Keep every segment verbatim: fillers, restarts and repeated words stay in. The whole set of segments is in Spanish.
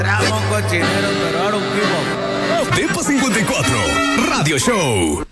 Tramo cochinero, pero ahora un vivo. Depa cincuenta y cuatro, Radio Show.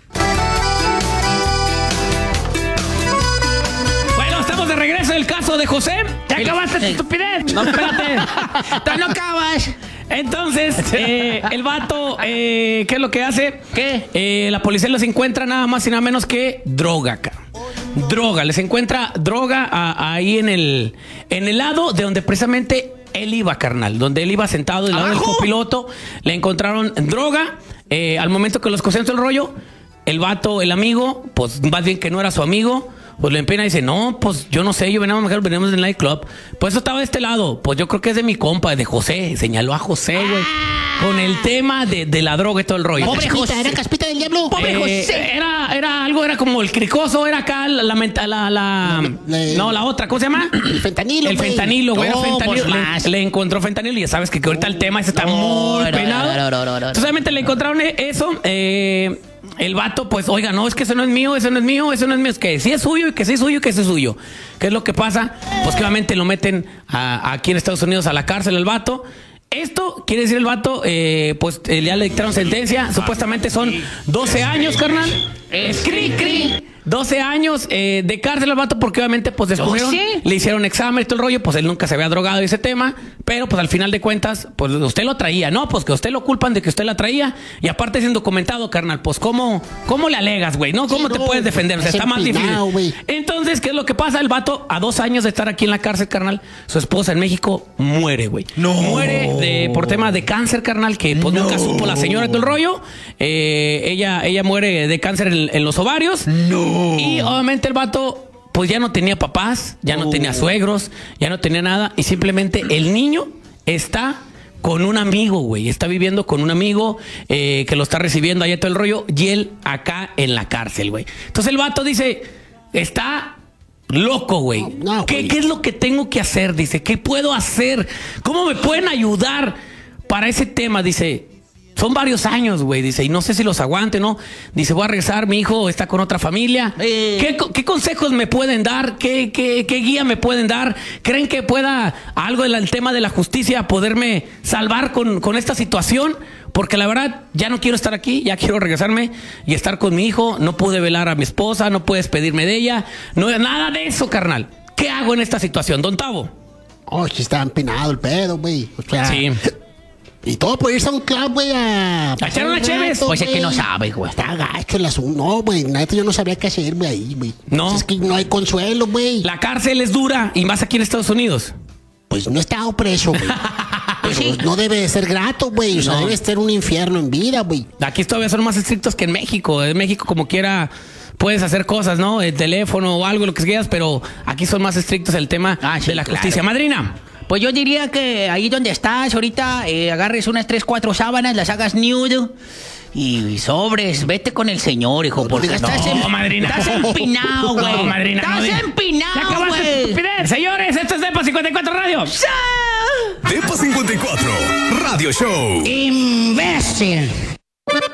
Bueno, estamos de regreso del caso de José. ¿Ya acabaste tu estupidez? No, espérate. ¡Tú no acabas! Entonces, eh, el vato, eh, ¿qué es lo que hace? ¿Qué? Eh, la policía les encuentra nada más y nada menos que droga acá. Droga, les encuentra droga a, ahí en el, en el lado de donde precisamente él iba, carnal. Donde él iba sentado del lado del copiloto. Le encontraron droga. Eh, al momento que los cosen el rollo, el vato, el amigo, pues más bien que no era su amigo, pues le empina y dice, no, pues yo no sé, yo venimos mejor, venimos del nightclub. Pues eso estaba de este lado. Pues yo creo que es de mi compa, de José. Señaló a José, güey. Con el tema de, de la droga y todo el rollo. Pobre José. ¿Era Caspita del Diablo? Pobre Eh, José. Era, era algo, era como el cricoso, era acá la, la, la, la, la Le- no, la otra, ¿cómo se llama? El fentanilo, El güey. fentanilo, güey, era No, fentanilo. pues Le, más. le encontró fentanilo y ya sabes que, que ahorita el tema ese está No, muy no, no, penado. no, no, no, no, no. Entonces, obviamente le encontraron eso. Eh, el vato, pues, oiga, no, es que eso no es mío, eso no es mío, eso no es mío. Es que sí es suyo y que sí es suyo y que sí es suyo. ¿Qué es lo que pasa? Pues que obviamente lo meten a- aquí en Estados Unidos a la cárcel el vato. Esto quiere decir el vato, eh, pues eh, ya le dictaron sentencia. Supuestamente son doce años, carnal. Es cri, cri. doce años eh, de cárcel al vato porque obviamente pues descubrieron, ¿doce? le hicieron examen y todo el rollo, pues él nunca se había drogado ese tema, pero pues al final de cuentas, pues usted lo traía, ¿no? Pues que usted lo culpan de que usted la traía y aparte siendo documentado, carnal, pues ¿cómo, cómo le alegas, güey? ¿No? ¿Cómo Sí, te no, puedes defender? O sea, es está más empinado, difícil. güey. Entonces, ¿qué es lo que pasa? El vato, a dos años de estar aquí en la cárcel, carnal, su esposa en México muere, güey. No. Muere de- por tema de cáncer, carnal, que pues nunca supo la señora y todo el rollo. Eh, ella, ella muere de cáncer en, en los ovarios. No. Y obviamente el vato, pues ya no tenía papás, ya no tenía suegros, ya no tenía nada. Y simplemente el niño está con un amigo, güey. Está viviendo con un amigo eh, que lo está recibiendo allá todo el rollo. Y él acá en la cárcel, güey. Entonces el vato dice, está loco, güey. No, ¿Qué, güey. ¿Qué es lo que tengo que hacer? Dice, ¿qué puedo hacer? ¿Cómo me pueden ayudar para ese tema? Dice, son varios años, güey. Dice, y no sé si los aguante, ¿no? Dice, voy a regresar, mi hijo está con otra familia. Eh. ¿Qué, co- qué consejos me pueden dar? ¿Qué, qué, qué guía me pueden dar? ¿Creen que pueda algo del el tema de la justicia poderme salvar con, con esta situación? Porque la verdad, ya no quiero estar aquí, ya quiero regresarme y estar con mi hijo. No pude velar a mi esposa, no puedes pedirme de ella. No, nada de eso, carnal. ¿Qué hago en esta situación, don Tavo? Oh, sí está empinado el pedo, güey. O sea, Sí. y todo por irse a un club, güey, a... ¿A echar una un cheves? rato, Pues es que güey. no sabe, güey. Está gacho el asunto. No, güey, neta yo no sabía qué hacer, güey, ahí, güey. No. Pues es que no hay consuelo, güey. La cárcel es dura y más aquí en Estados Unidos. Pues no he estado preso, güey. Pero no debe de ser grato, güey. O sea, No. debe ser un infierno en vida, güey. Aquí todavía son más estrictos que en México. En México, como quiera, puedes hacer cosas, ¿no? El teléfono o algo, lo que quieras, pero aquí son más estrictos el tema Ah, sí, de la claro. justicia. Madrina. Pues yo diría que ahí donde estás ahorita, eh, agarres unas tres, cuatro sábanas, las hagas nude y, y sobres, vete con el señor, hijo, porque digas, estás, no, em- madrina. estás empinado, güey. No, madrina, no Estás digas. Ah, empinado, Ya acabaste tu güey. estupidez. Señores, esto es Depa cincuenta y cuatro Radio. Depa cincuenta y cuatro, Radio Show. ¡Imbécil!